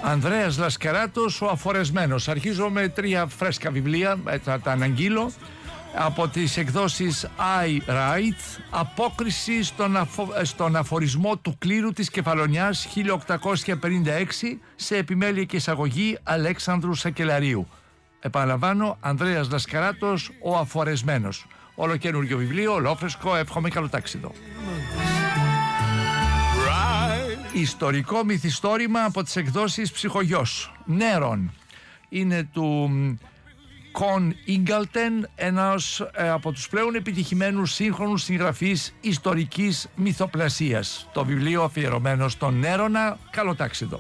Ανδρέας Λασκαράτος, ο αφορεσμένος. Αρχίζω με 3 φρέσκα βιβλία, θα τα αναγγείλω, από τις εκδόσεις I Write, απόκριση στον αφορισμό του κλήρου της Κεφαλονιάς 1856, σε επιμέλεια και εισαγωγή Αλέξανδρου Σακελαρίου. Επαναλαμβάνω, Ανδρέας Λασκαράτος, ο αφορεσμένος. Ολοκαινούργιο βιβλίο, ολόφρεσκο, εύχομαι καλό ταξίδο. Ιστορικό μυθιστόρημα από τις εκδόσεις Ψυχογιός. Νέρον. Είναι του Κον Ίγκαλτεν, ένας από τους πλέον επιτυχημένους σύγχρονους συγγραφείς ιστορικής μυθοπλασίας. Το βιβλίο αφιερωμένο στον Νέρονα. Καλό ταξίδο.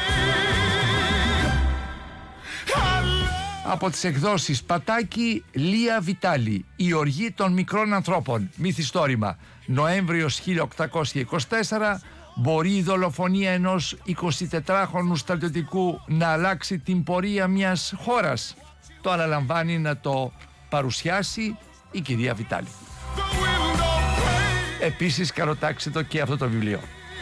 Από τις εκδόσεις Πατάκη, Λία Βιτάλη, η οργή των μικρών ανθρώπων. Μυθιστόρημα. Νοέμβριος 1824. Μπορεί η δολοφονία ενός 24χρονου στρατιωτικού να αλλάξει την πορεία μιας χώρας? Το αναλαμβάνει να το παρουσιάσει η κυρία Βιτάλη. Επίσης καλοτάξιτο και αυτό το βιβλίο.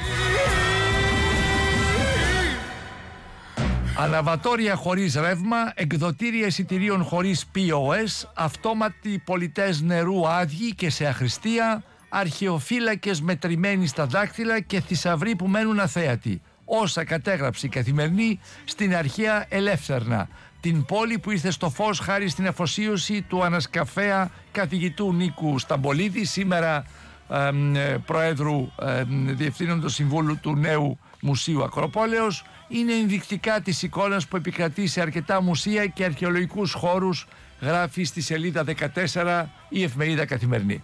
Αναβατόρια χωρίς ρεύμα, εκδοτήρια εισιτηρίων χωρίς POS, αυτόματοι πολιτές νερού άδειοι και σε αχρηστία, αρχαιοφύλακες μετρημένοι στα δάχτυλα και θησαυροί που μένουν αθέατοι. Όσα κατέγραψε η Καθημερινή στην αρχαία Ελεύθερνα, την πόλη που ήρθε στο φως χάρη στην αφοσίωση του ανασκαφέα καθηγητού Νίκου Σταμπολίδη, σήμερα Προέδρου Διευθύνοντος Συμβούλου του Νέου Μουσείου Ακροπόλεως. Είναι ενδεικτικά της εικόνας που επικρατεί σε αρκετά μουσεία και αρχαιολογικούς χώρους, γράφει στη σελίδα 14 η εφημερίδα Καθημερινή.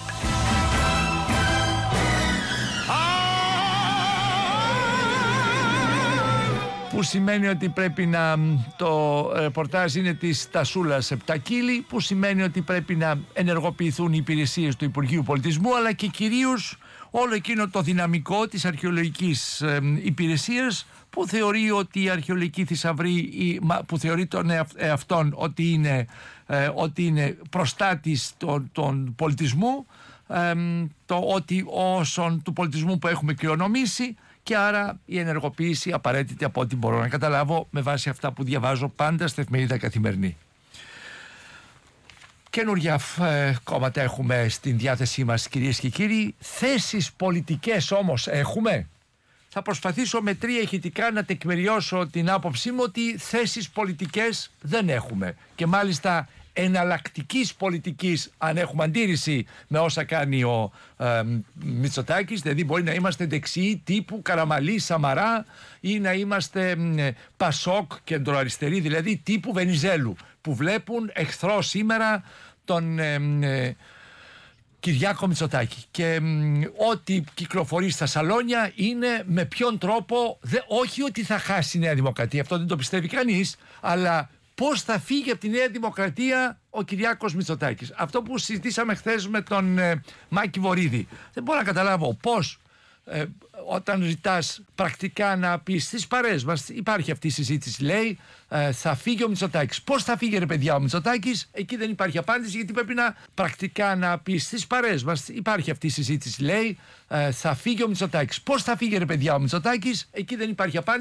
Που σημαίνει ότι πρέπει να, το ρεπορτάζ είναι της Τασούλας Επτακίλη, που σημαίνει ότι πρέπει να ενεργοποιηθούν οι υπηρεσίες του Υπουργείου Πολιτισμού, αλλά και κυρίως όλο εκείνο το δυναμικό της αρχαιολογικής υπηρεσίας, που θεωρεί ότι η αρχαιολογική θησαυρή, που θεωρεί τον εαυτόν ότι είναι προστάτης των πολιτισμού, ότι όσον του πολιτισμού που έχουμε κληρονομήσει, και άρα η ενεργοποίηση απαραίτητη από ό,τι μπορώ να καταλάβω με βάση αυτά που διαβάζω πάντα στην εφημερίδα Καθημερινή. Καινούργια κόμματα έχουμε στην διάθεσή μας, κυρίες και κύριοι. Θέσεις πολιτικές όμως έχουμε? Θα προσπαθήσω με 3 ηχητικά να τεκμηριώσω την άποψή μου ότι θέσεις πολιτικές δεν έχουμε. Και μάλιστα εναλλακτικής πολιτικής, αν έχουμε αντίρρηση με όσα κάνει ο Μητσοτάκης, δηλαδή μπορεί να είμαστε δεξιοί τύπου Καραμαλή, Σαμαρά, ή να είμαστε Πασόκ, κεντροαριστεροί, δηλαδή τύπου Βενιζέλου, που βλέπουν εχθρό σήμερα τον Κυριάκο Μητσοτάκη. Και ό,τι κυκλοφορεί στα σαλόνια είναι με ποιον τρόπο, όχι ότι θα χάσει η Νέα Δημοκρατία, αυτό δεν το πιστεύει κανείς, αλλά πώς θα φύγει από τη Νέα Δημοκρατία ο Κυριάκος Μητσοτάκης. Αυτό που συζητήσαμε χθες με τον Μάκη Βορίδη. Δεν μπορώ να καταλάβω πώς όταν ζητάς πρακτικά να πεις στις παρέες μας, υπάρχει αυτή η συζήτηση, λέει θα φύγει ο Μητσοτάκης. Πώς θα φύγει ρε παιδιά ο Μητσοτάκης? Εκεί δεν υπάρχει απάντηση, γιατί πρέπει να πρακτικά να πεις στις παρέες μας, υπάρχει αυτή η συζήτηση, λέει θα φύγει ο Μητσοτάκης. Πώς θα φύγει ρε παιδιά ο Μητσοτάκης? Εκεί δεν υπάρχει απάντηση.